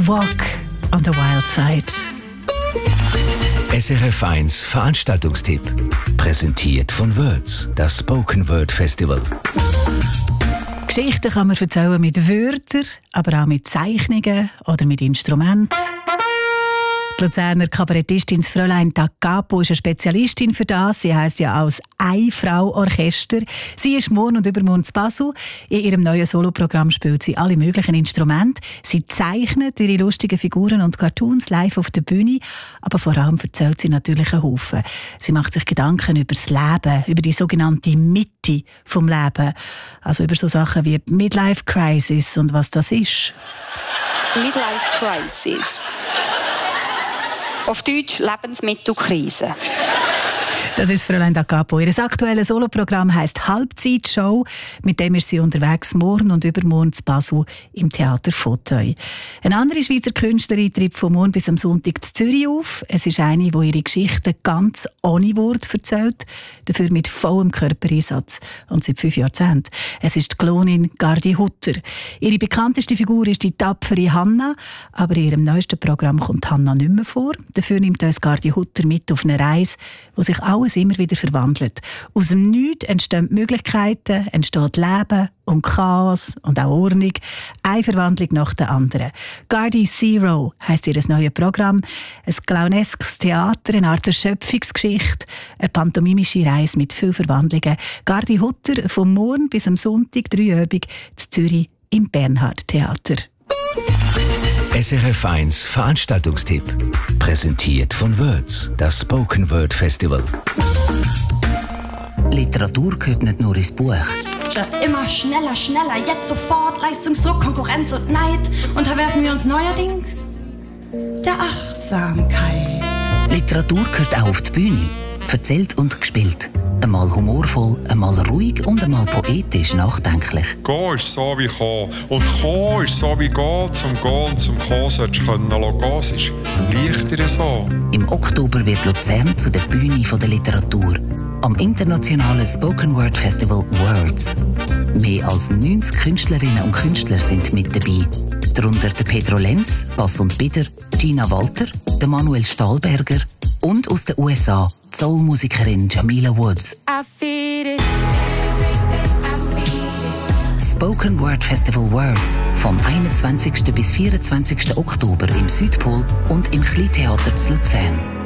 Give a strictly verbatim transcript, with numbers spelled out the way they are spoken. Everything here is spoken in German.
Walk on the Wild Side. S R F eins Veranstaltungstipp. Präsentiert von Words, das Spoken Word Festival. Geschichten kann man erzählen mit Wörtern, aber auch mit Zeichnungen oder mit Instrumenten. Die Luzerner Kabarettistin Fräulein Da Capo ist eine Spezialistin für das. Sie heisst ja als Ein-Frau-Orchester. Sie ist morgen und übermorgen zu Basel. In ihrem neuen Soloprogramm spielt sie alle möglichen Instrumente. Sie zeichnet ihre lustigen Figuren und Cartoons live auf der Bühne. Aber vor allem erzählt sie natürlich einen Haufen. Sie macht sich Gedanken über das Leben, über die sogenannte Mitte vom Leben. Also über so Sachen wie Midlife Crisis und was das ist. Midlife Crisis. Auf Deutsch Lebensmittelkrise. Das ist Fräulein Da Capo. Ihr aktuelles Soloprogramm heisst Halbzeitshow. Mit dem ist sie unterwegs morgen und übermorgen zu Basel im Theater Fauteuil. Eine andere Schweizer Künstlerin tritt von morgen bis am Sonntag zu Zürich auf. Es ist eine, die ihre Geschichten ganz ohne Wort erzählt, dafür mit vollem Körpereinsatz und seit fünf Jahrzehnten. Es ist die Klonin Gardi Hutter. Ihre bekannteste Figur ist die tapfere Hanna, aber in ihrem neuesten Programm kommt Hanna nicht mehr vor. Dafür nimmt uns Gardi Hutter mit auf eine Reise, wo sich alles immer wieder verwandelt. Aus dem Nichts entstehen Möglichkeiten, entsteht Leben und Chaos und auch Ordnung. Eine Verwandlung nach der anderen. Gardi Zero heisst ihr neues Programm. Ein clowneskes Theater, eine Art Erschöpfungsgeschichte, eine pantomimische Reise mit vielen Verwandlungen. Gardi Hutter vom Morgen bis am Sonntag, drei Abend, zu Zürich im Bernhard Theater. S R F eins Veranstaltungstipp. Präsentiert von Words, das Spoken Word Festival. Literatur gehört nicht nur ins Buch. Statt immer schneller, schneller, jetzt sofort, Leistungsdruck, Konkurrenz und Neid, unterwerfen wir uns neuerdings der Achtsamkeit. Literatur gehört auch auf die Bühne. Erzählt und gespielt. Einmal humorvoll, einmal ruhig und einmal poetisch nachdenklich. Gehen ist so wie kommen. Und kommen ist so wie gehen. Zum Gehen und zum Kommen solltest du können lassen. Es ist leichter so. Im Oktober wird Luzern zu der Bühne der Literatur. Am internationalen Spoken Word Festival Words. Mehr als neunzig Künstlerinnen und Künstler sind mit dabei. Darunter der Pedro Lenz, Bass und Bieder, Gina Walter, der Manuel Stahlberger und aus den U S A die Soul-Musikerin Jamila Woods. Spoken Word Festival Words vom einundzwanzigsten bis vierundzwanzigsten Oktober im Südpol und im Kleintheater zu Luzern.